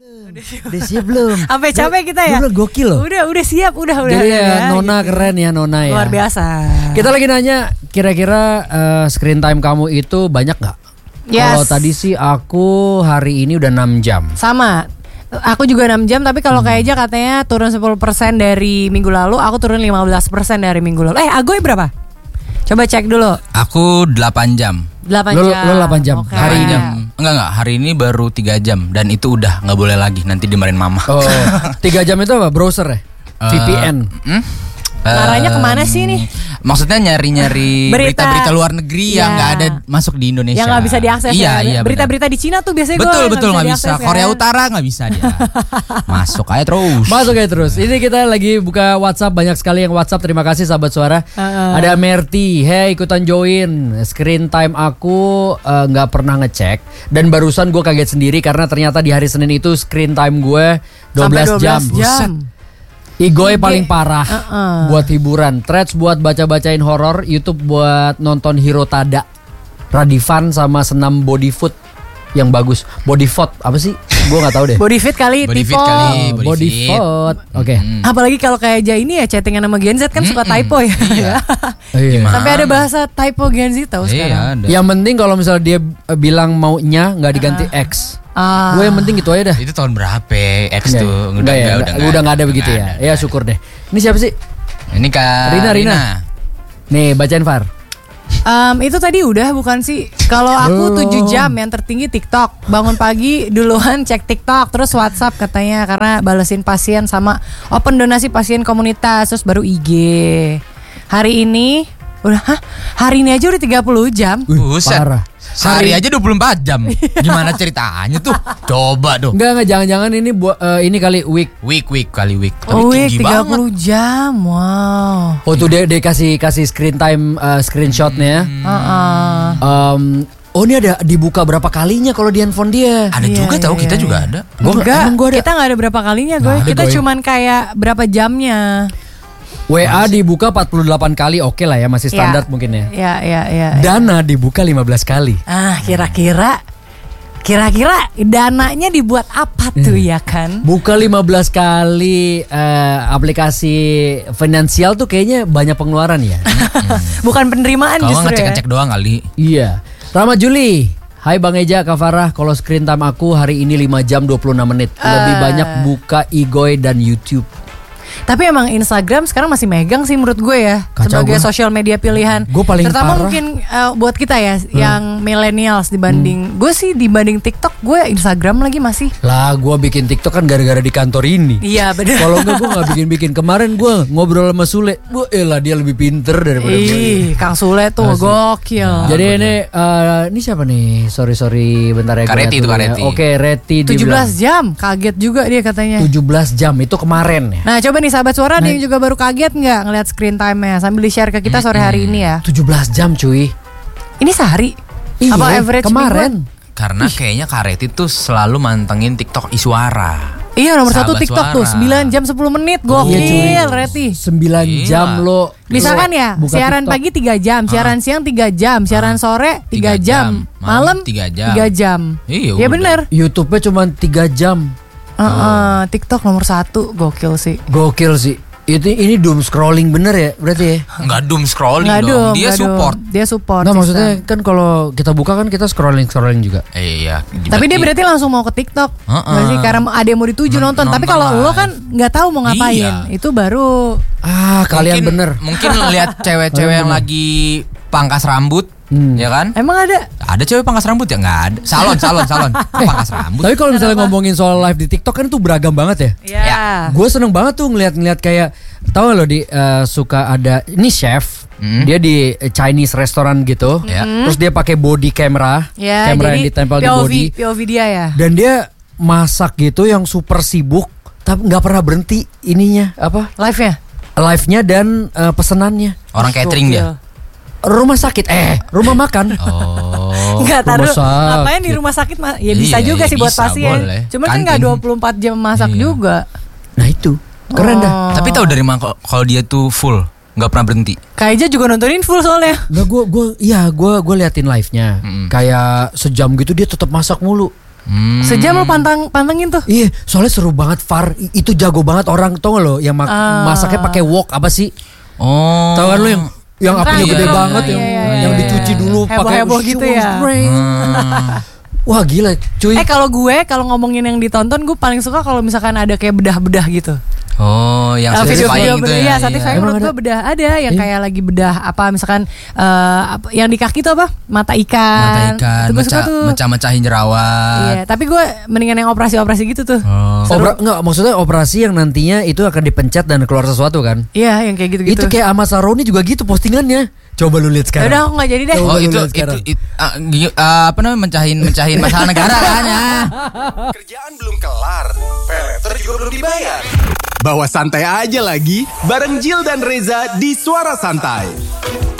Udah siap belum? Sampai capek kita ya. Udah gokil loh. Udah siap, udah. Jadi ya, Nona gitu. Keren ya Nona ya. Luar biasa. Kita lagi nanya kira-kira screen time kamu itu banyak gak? Yes. Kalau tadi sih aku hari ini udah 6 jam. Sama. Aku juga 6 jam, tapi kalau kayak aja katanya turun 10% dari minggu lalu, aku turun 15% dari minggu lalu. Agoy berapa? Coba cek dulu. Aku 8 jam. 8 Lo jam. 8 jam. Okay. Hari ini. Enggak, hari ini baru 3 jam. Dan itu udah gak boleh lagi, nanti dimarahin mama. Oh, 3 jam itu apa? Browser ya? VPN. Arahnya kemana sih nih? Maksudnya nyari-nyari berita-berita luar negeri yang gak ada masuk di Indonesia. Yang gak bisa diakses Iya, berita-berita di Cina tuh biasanya betul gak bisa. Korea Utara gak bisa dia. Masuk aja terus. Ini kita lagi buka WhatsApp. Banyak sekali yang WhatsApp. Terima kasih sahabat suara. Ada Merti. Hey, ikutan join. Screen time aku gak pernah ngecek. Dan barusan gue kaget sendiri karena ternyata di hari Senin itu screen time gue 12 jam. Buset. Igoy paling parah buat hiburan, Threads buat baca-bacain horor, YouTube buat nonton Hiro Tada, Radivan sama senam body foot yang bagus. Body foot apa sih? Gue nggak tahu deh. Body fit kali, body typo. Fit kali, body foot. Oke. Apalagi kalau kayak aja ini ya chattingan sama Gen Z kan suka typo ya. Iya. Sampai ada bahasa typo Gen Z tahu sekarang. Yang penting kalau misalnya dia bilang maunya nggak diganti X. Gue yang penting gitu aja dah. Itu tahun berapa X tuh? Udah nggak ada begitu ya. Ya syukur deh. Ini siapa sih? Ini Kak Rina. Nih bacain Far. Itu tadi udah bukan sih? Kalau aku 7 jam yang tertinggi TikTok. Bangun pagi duluan cek TikTok, terus WhatsApp katanya karena balesin pasien sama open donasi pasien komunitas, terus baru IG. Hari ini hari ini aja udah 30 jam. Buset. Parah. Sehari aja 24 jam. Gimana ceritanya tuh? Coba dong. Enggak jangan-jangan ini ini kali week. Kali week. Oh, week 30 jam. Wow. Oh tuh dia kasih screen time screenshotnya. Oh ini ada dibuka berapa kalinya kalau di handphone dia. Ada juga tahu kita juga ada. Enggak, kita nggak ada berapa kalinya gue. Kita cuman kayak berapa jamnya. WA dibuka 48 kali, oke lah ya, masih standar mungkin ya. Iya. Dana dibuka 15 kali. Kira-kira dananya dibuat apa tuh ya kan? Buka 15 kali aplikasi finansial tuh kayaknya banyak pengeluaran ya. Bukan penerimaan kalau justru ngecek-ngecek doang kali. Iya. Rahmat Juli. Hai Bang Eja, Kak Farah, kalau screen time aku hari ini 5 jam 26 menit. Lebih banyak buka Igoy dan YouTube. Tapi emang Instagram sekarang masih megang sih menurut gue ya. Kacau sebagai sosial media pilihan. Gue paling terutama parah. mungkin buat kita ya yang millennials dibanding gue sih dibanding TikTok gue Instagram lagi masih. Lah gue bikin TikTok kan gara-gara di kantor ini. Iya benar. Kalau enggak gue gak bikin-bikin. Kemarin gue ngobrol sama Sule. Dia lebih pinter daripada gue. Kang Sule tuh gokil. Jadi ini siapa nih? Sorry bentar ya. Kareti itu Kareti. Oke, Reti 17 jam. Kaget juga dia katanya. 17 jam itu kemarin ya. Nah coba nih sahabat suara ada yang juga baru kaget nggak ngeliat screen time-nya sambil di share ke kita sore hari ini ya. 17 jam cuy. Ini sehari? Iya, apa average kemarin? Karena kayaknya Kareti tuh selalu mantengin TikTok Iswara. Iya nomor 1 Sahabat TikTok tuh 9 jam 10 menit. Gokil Reti. 9 jam lo. Misalkan ya siaran TikTok. pagi 3 jam, siaran siang 3 jam, siaran sore 3 jam, malam 3 jam. 3 jam. Iya bener. YouTube-nya cuma 3 jam. TikTok nomor 1 gokil sih. Gokil sih. Ini doom scrolling bener ya berarti ya? Enggak doom scrolling Nggak dong. Dia support. Nah maksudnya kan kalau kita buka kan kita scrolling juga. Iya. Tapi dia berarti langsung mau ke TikTok. Berarti karena ada yang mau dituju nonton. Tapi kalau lo kan nggak tahu mau ngapain. Itu baru. Kalian bener. Mungkin lihat cewek-cewek yang lagi pangkas rambut. Ya kan? Emang ada? Ada cewek pangkas rambut ya? Nggak ada. Salon. Pangkas rambut. Tapi kalau misalnya ngomongin soal live di TikTok kan tuh beragam banget ya. Iya. Gue seneng banget tuh ngeliat kayak tahu lo di suka ada ini chef. Dia di Chinese restoran gitu. Terus dia pakai body camera. Kamera yang ditempel di body. POV dia ya. Dan dia masak gitu yang super sibuk. Tapi nggak pernah berhenti ininya apa? Live-nya dan pesenannya. Orang catering dia. Rumah sakit rumah makan. Enggak taruh ngapain di rumah sakit ya bisa juga sih buat pasien. Boleh. Cuman kan enggak 24 jam masak juga. Nah itu keren dah. Tapi tahu dari mana kalau dia tuh full nggak pernah berhenti? Kayaknya juga nontonin full soalnya. Nggak gue liatin live-nya. Kayak sejam gitu dia tetap masak mulu. Sejam lo pantengin tuh. Iya, soalnya seru banget Far. Itu jago banget orang, tau gak lo yang masaknya pakai wok apa sih? Oh. Tahu kan lo yang apinya gede banget yang dicuci dulu pakai heboh gitu ya. Wah gila cuy. Kalau ngomongin yang ditonton, gue paling suka kalau misalkan ada kayak bedah-bedah gitu. Oh, yang video gitu ya. Iya, satisfying menurut gue bedah ada yang kayak lagi bedah apa misalkan yang di kaki tuh apa? Mata ikan. Mecah-mecahin jerawat. Iya, tapi gue mendingan yang operasi-operasi gitu tuh. Enggak, maksudnya operasi yang nantinya itu akan dipencet dan keluar sesuatu kan? Iya, yang kayak gitu-gitu. Itu kayak Ahmad Saroni juga gitu postingannya. Coba lu lihat sekarang. Udah, aku gak jadi deh. Mecahin masalah negara kan ya. Kerjaan belum kelar, paylater juga belum dibayar. Bawa santai aja lagi, bareng Jill dan Reza di Suara Santai.